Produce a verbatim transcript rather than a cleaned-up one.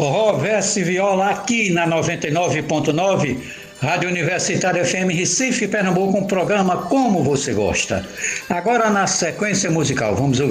Forró, verso e viola aqui na noventa e nove ponto nove, Rádio Universitária F M Recife, Pernambuco, um programa Como Você Gosta. Agora na sequência musical, vamos ouvir